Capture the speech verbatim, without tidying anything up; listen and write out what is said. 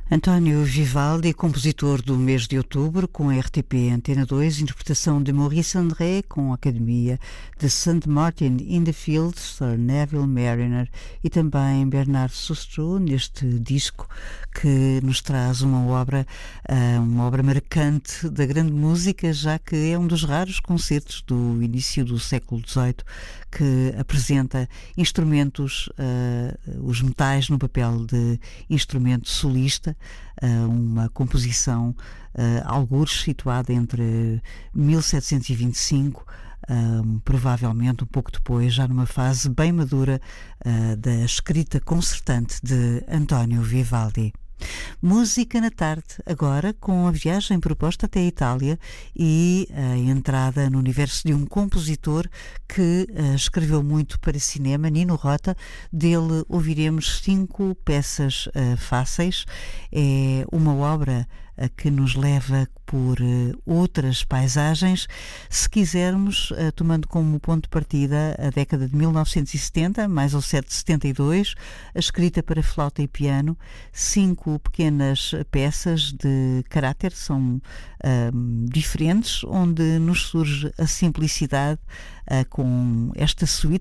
António Vivaldi, compositor do mês de outubro, com a R T P Antena dois, interpretação de Maurice André, com a Academia de Saint Martin in the Fields, Sir Neville Marriner, e também Bernard Sostre, neste disco que nos traz uma obra, uma obra marcante da grande música, já que é um dos raros concertos do início do século dezoito que apresenta instrumentos, uh, os metais no papel de instrumento solista, uh, uma composição uh, algures situada entre mil setecentos e vinte e cinco, um, provavelmente um pouco depois, já numa fase bem madura uh, da escrita concertante de António Vivaldi. Música na tarde, agora com a viagem proposta até a Itália e a entrada no universo de um compositor que uh, escreveu muito para cinema, Nino Rota. Dele ouviremos cinco peças uh, fáceis. É uma obra uh, que nos leva por uh, outras paisagens, se quisermos, uh, tomando como ponto de partida a década de mil novecentos e setenta, mais ou certo setenta e dois, a escrita para flauta e piano, cinco pequenas peças de caráter, são uh, diferentes, onde nos surge a simplicidade uh, com esta suíte